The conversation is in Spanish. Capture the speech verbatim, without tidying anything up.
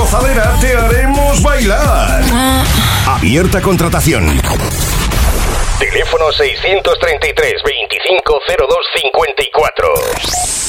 gozadera te haremos bailar. Abierta contratación. Teléfono seiscientos treinta y tres, veinticinco, cero dos cincuenta y cuatro.